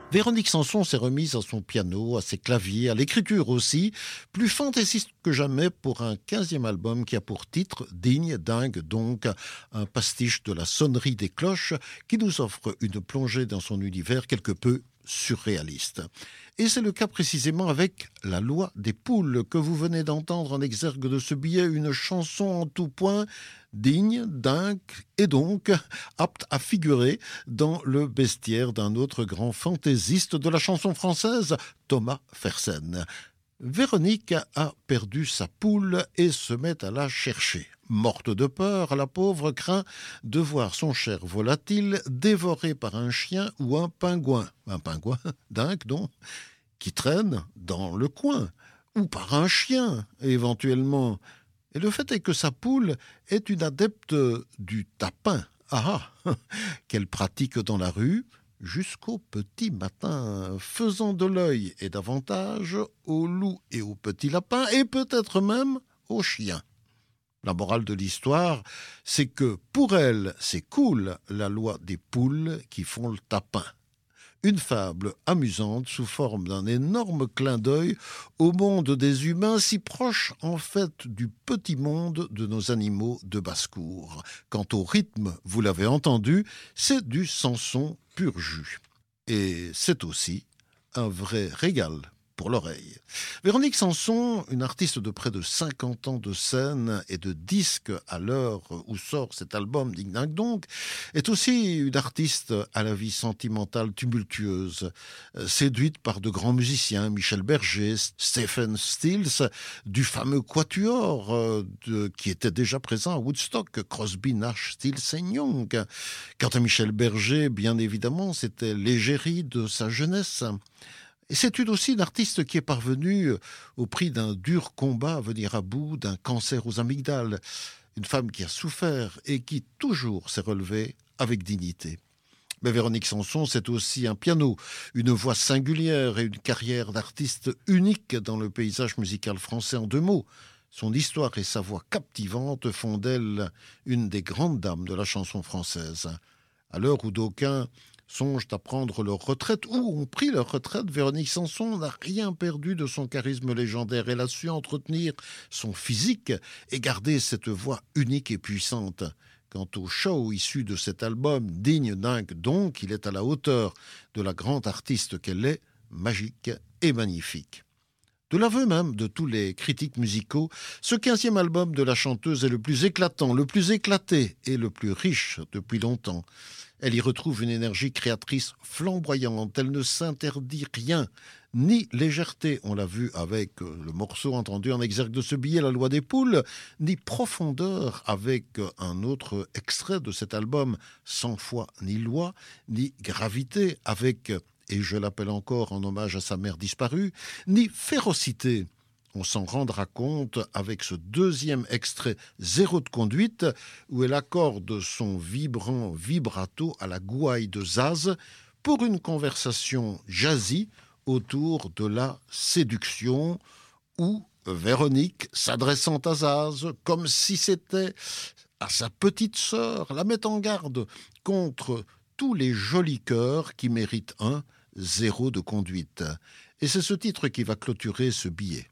Véronique Sanson s'est remise à son piano, à ses claviers, à l'écriture aussi, plus fantaisiste que jamais pour un 15e album qui a pour titre Digne, dingue donc, un pastiche de la sonnerie des cloches qui nous offre une plongée dans son univers quelque peu surréaliste. Et c'est le cas précisément avec La Loi des poules que vous venez d'entendre en exergue de ce billet, une chanson en tout point digne, dingue et donc apte à figurer dans le bestiaire d'un autre grand fantaisiste de la chanson française, Thomas Fersen. Véronique a perdu sa poule et se met à la chercher. Morte de peur, la pauvre craint de voir son cher volatile dévoré par un chien ou un pingouin. Un pingouin, dingue donc, qui traîne dans le coin. Ou par un chien, éventuellement. Et le fait est que sa poule est une adepte du tapin. Ah qu'elle pratique dans la rue jusqu'au petit matin, faisant de l'œil et davantage aux loups et aux petits lapins, et peut-être même aux chiens. La morale de l'histoire, c'est que pour elle, c'est cool la loi des poules qui font le tapin. Une fable amusante sous forme d'un énorme clin d'œil au monde des humains, si proche en fait du petit monde de nos animaux de basse-cour. Quant au rythme, vous l'avez entendu, c'est du Sanson pur jus. Et c'est aussi un vrai régal pour l'oreille. Véronique Sanson, une artiste de près de 50 ans de scène et de disques à l'heure où sort cet album, Ding Ding donc, est aussi une artiste à la vie sentimentale tumultueuse, séduite par de grands musiciens, Michel Berger, Stephen Stills, du fameux quatuor qui était déjà présent à Woodstock, Crosby, Nash, Stills et Young. Quant à Michel Berger, bien évidemment, c'était l'égérie de sa jeunesse. Et c'est aussi une artiste qui est parvenue, au prix d'un dur combat, à venir à bout d'un cancer aux amygdales. Une femme qui a souffert et qui toujours s'est relevée avec dignité. Mais Véronique Sanson, c'est aussi un piano, une voix singulière et une carrière d'artiste unique dans le paysage musical français en 2 mots. Son histoire et sa voix captivante font d'elle une des grandes dames de la chanson française. À l'heure où d'aucuns songent à prendre leur retraite ou ont pris leur retraite, Véronique Sanson n'a rien perdu de son charisme légendaire. Elle a su entretenir son physique et garder cette voix unique et puissante. Quant au show issu de cet album, digne dingue donc, il est à la hauteur de la grande artiste qu'elle est, magique et magnifique. De l'aveu même de tous les critiques musicaux, ce 15e album de la chanteuse est le plus éclatant, le plus éclaté et le plus riche depuis longtemps. Elle y retrouve une énergie créatrice flamboyante, elle ne s'interdit rien, ni légèreté, on l'a vu avec le morceau entendu en exergue de ce billet, La Loi des poules, ni profondeur avec un autre extrait de cet album, Sans foi ni loi, ni gravité avec, et je l'appelle encore en hommage à sa mère disparue, ni férocité. On s'en rendra compte avec ce 2e extrait, Zéro de conduite, où elle accorde son vibrant vibrato à la gouaille de Zaz pour une conversation jazzy autour de la séduction, où Véronique, s'adressant à Zaz comme si c'était à sa petite sœur, la met en garde contre tous les jolis cœurs qui méritent un zéro de conduite. Et c'est ce titre qui va clôturer ce billet.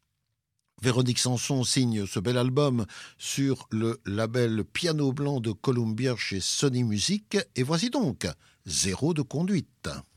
Véronique Sanson signe ce bel album sur le label Piano Blanc de Columbia chez Sony Music. Et voici donc Zéro de conduite.